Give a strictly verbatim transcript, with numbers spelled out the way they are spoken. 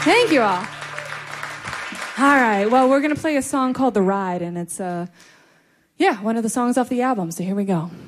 Thank you all. All right, well, we're going to play a song called The Ride, and it's, uh, yeah, one of the songs off the album, so here we go.